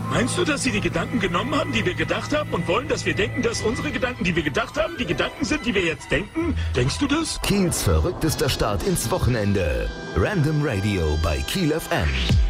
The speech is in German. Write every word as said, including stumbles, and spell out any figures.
Meinst du, dass sie die Gedanken genommen haben, die wir gedacht haben und wollen, dass wir denken, dass unsere Gedanken, die wir gedacht haben, die Gedanken sind, die wir jetzt denken? Denkst du das? Kiels verrücktester Start ins Wochenende. Random Radio bei Kiel F M.